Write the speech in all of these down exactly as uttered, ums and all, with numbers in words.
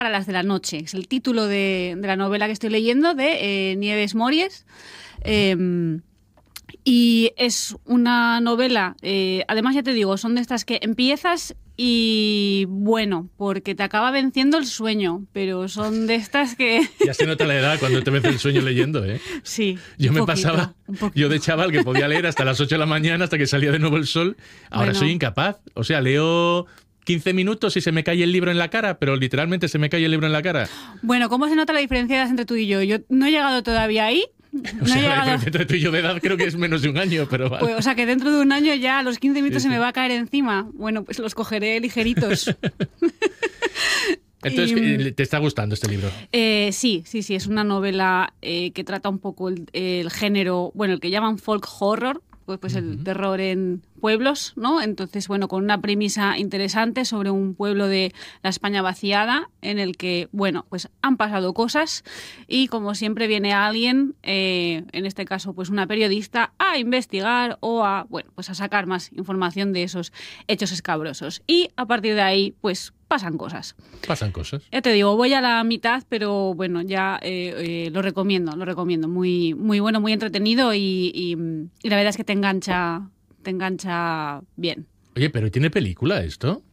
Para las de la noche. Es el título de, de la novela que estoy leyendo de eh, Nieves Mories. Eh, y es una novela, eh, además ya te digo, son de estas que empiezas y bueno, porque te acaba venciendo el sueño, pero son de estas que... Ya se nota la edad cuando te vence el sueño leyendo, ¿eh? Sí. Yo me poquito, pasaba, yo de chaval que podía leer hasta las ocho de la mañana, hasta que salía de nuevo el sol. Ahora Bueno. soy incapaz. O sea, leo quince minutos y se me cae el libro en la cara, pero literalmente se me cae el libro en la cara. Bueno, ¿cómo se nota la diferencia de edad entre tú y yo? Yo no he llegado todavía ahí. O No sea, he la llegado... diferencia entre tú y yo de edad creo que es menos de un año, pero vale. Pues, o sea, que dentro de un año ya a los quince minutos Sí, se sí. me va a caer encima. Bueno, pues los cogeré ligeritos. Entonces, Y, ¿te está gustando este libro? Eh, sí, sí, sí, es una novela eh, que trata un poco el, el género, bueno, el que llaman folk horror, pues, pues el Ujú. terror en pueblos, ¿no? Entonces, bueno, con una premisa interesante sobre un pueblo de la España vaciada en el que, bueno, pues han pasado cosas y como siempre viene alguien, eh, en este caso, pues una periodista, a investigar o a, bueno, pues a sacar más información de esos hechos escabrosos. Y a partir de ahí, pues pasan cosas. Pasan cosas. Ya te digo, voy a la mitad, pero bueno, ya eh, eh, lo recomiendo, lo recomiendo. Muy, muy bueno, muy entretenido y, y, y la verdad es que te engancha, te engancha bien. Oye, ¿pero tiene película esto?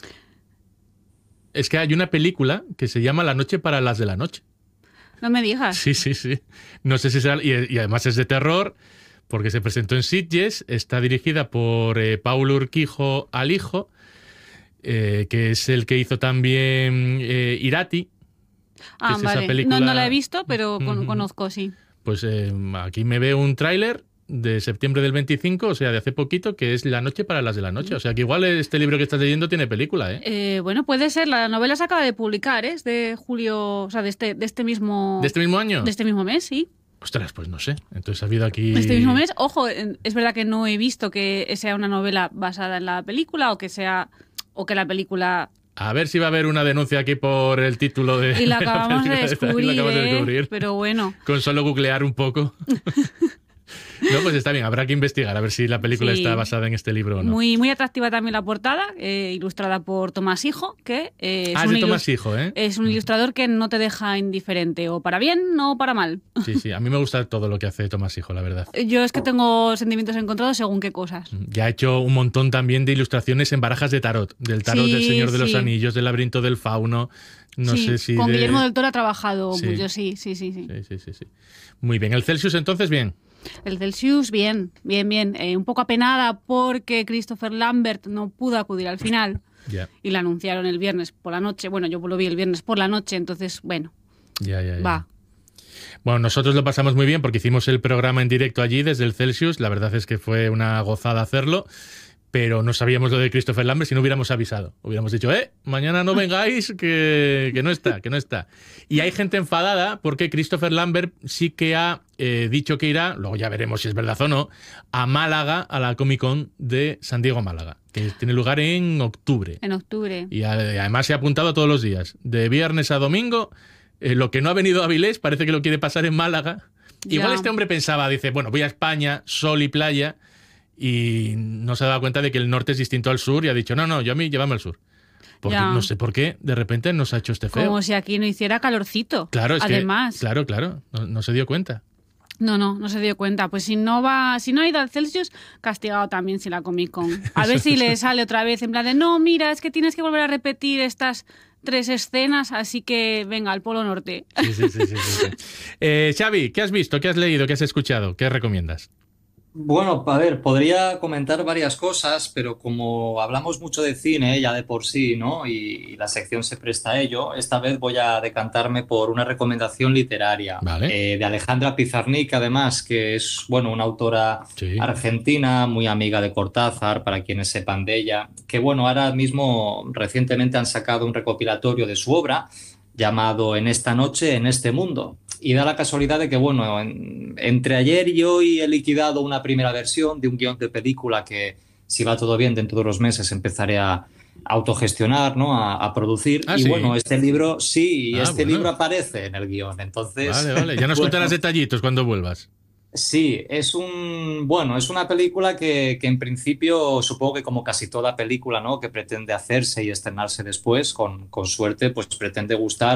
Es que hay una película que se llama La noche para las de la noche. No me digas. Sí, sí, sí. No sé si será... Y, y además es de terror, porque se presentó en Sitges, está dirigida por eh, Paulo Urquijo Alijo, eh, que es el que hizo también eh, Irati. Ah, es esa vale. película- No, no la he visto, pero con- Ujú. conozco, sí. Pues eh, aquí me veo un tráiler de septiembre del veinticinco, o sea, de hace poquito, que es La noche para las de la noche. O sea, que igual este libro que estás leyendo tiene película, ¿eh? Eh, bueno, puede ser. La novela se acaba de publicar, ¿eh? Es de julio, o sea, de este, de este mismo... ¿De este mismo año? de este mismo mes, sí. Ostras, pues no sé. Entonces ha habido aquí... Este mismo mes, ojo, en- es verdad que no he visto que sea una novela basada en la película o que sea o que la película A ver si va a haber una denuncia aquí por el título de... y la de acabamos de película esta, y descubrir, la acabamos de ¿eh? descubrir. Pero bueno, Con solo googlear un poco. No, pues está bien, habrá que investigar a ver si la película Sí. está basada en este libro o no. muy muy atractiva también la portada, eh, ilustrada por Tomás Hijo, que eh, es, ah, es un de ilus- Tomás Hijo, ¿eh? es un ilustrador que no te deja indiferente, o para bien o para mal. Sí, sí, a mí me gusta todo lo que hace Tomás Hijo, la verdad. Yo es que tengo sentimientos encontrados según qué cosas. Ya ha hecho un montón también de ilustraciones en barajas de tarot. Del tarot Sí, del Señor de los sí. Anillos, del Laberinto del Fauno. No Sí, sé si con de... Guillermo del Toro ha trabajado Sí. mucho, sí, sí, sí, sí. Sí, sí, sí, sí. Muy bien. ¿El Celsius entonces bien? El Celsius, bien, bien, bien. Eh, un poco apenada porque Christopher Lambert no pudo acudir al final Ya, y la anunciaron el viernes por la noche. Bueno, yo lo vi el viernes por la noche, entonces, bueno, ya, ya. ya. va. Bueno, nosotros lo pasamos muy bien porque hicimos el programa en directo allí desde el Celsius. La verdad es que fue una gozada hacerlo, pero no sabíamos lo de Christopher Lambert si no hubiéramos avisado. Hubiéramos dicho, eh, mañana no vengáis, que, que no está, que no está. Y hay gente enfadada porque Christopher Lambert sí que ha eh, dicho que irá, luego ya veremos si es verdad o no, a Málaga, a la Comic Con de San Diego, Málaga, que tiene lugar en octubre. En octubre. Y a- y además se ha apuntado todos los días, de viernes a domingo. Eh, lo que no ha venido a Avilés parece que lo quiere pasar en Málaga. Ya. Igual este hombre pensaba, dice, bueno, voy a España, sol y playa, y no se ha dado cuenta de que el norte es distinto al sur y ha dicho, no, no, yo a mí llévame al sur. Porque Ya. no sé por qué, de repente nos ha hecho este feo. Como si aquí no hiciera calorcito. Claro, es Además. que, claro, claro, no, no se dio cuenta. No, no, no se dio cuenta. Pues si no va, si no ha ido al Celsius, castigado también si la Comic Con. A ver si le sale otra vez en plan de, no, mira, es que tienes que volver a repetir estas tres escenas, así que venga, al Polo Norte. Sí, sí, sí, sí, sí, sí. Eh, Xavi, ¿qué has visto? ¿Qué has leído? ¿Qué has escuchado? ¿Qué recomiendas? Bueno, a ver, podría comentar varias cosas, pero como hablamos mucho de cine ya de por sí, ¿no? Y, y la sección se presta a ello, esta vez voy a decantarme por una recomendación literaria Vale. eh, de Alejandra Pizarnik, además, que es, bueno, una autora Sí. argentina, muy amiga de Cortázar, para quienes sepan de ella, que, bueno, ahora mismo recientemente han sacado un recopilatorio de su obra llamado En esta noche, en este mundo. Y da la casualidad de que, bueno, en- entre ayer y hoy he liquidado una primera versión de un guión de película que, si va todo bien, dentro de unos meses empezaré a autogestionar, ¿no? A, a producir. Ah, y ¿sí? bueno, este libro, sí, Ah, este bueno. libro aparece en el guión. Entonces, Vale, vale. Ya nos bueno, contarás detallitos cuando vuelvas. Sí, es un, bueno, es una película que, que en principio supongo que como casi toda película, ¿no? Que pretende hacerse y estrenarse después, con, con suerte, pues pretende gustar